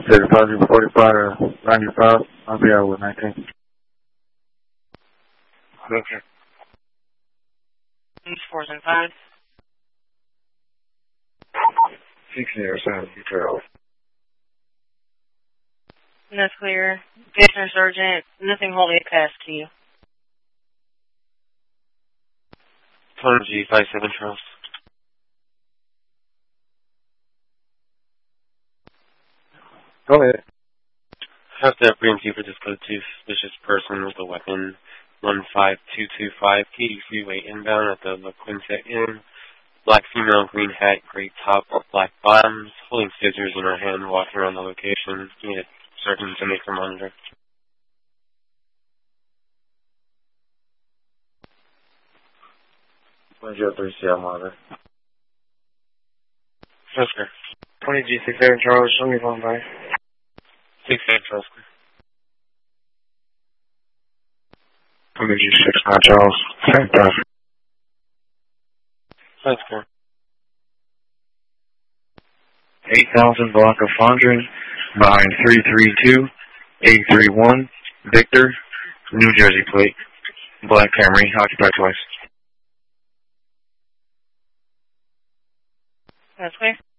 Say deposit 45 or 95. I'll be out with 19. Okay. 4 and 5. 607, Charles. That's clear. Jason Sergeant, nothing holding it past to you. G57, Charles. Go ahead. Have to apprehend you for this code 2 suspicious person with a weapon 15225 Katy Freeway inbound at the La Quinta Inn. Black female, green hat, gray top, black bottoms, holding scissors in her hand, walking around the location. Need a sergeant to make her monitor. When's your 3CL monitor? Oscar. 20G67, Charles. Show me phone by. 6-8, Oscar. 20G69, Charles. Same time. Oscar. 8000 Blanca Fondren, behind 332-831, Victor, New Jersey plate. Black Camry, occupied twice. That's clear.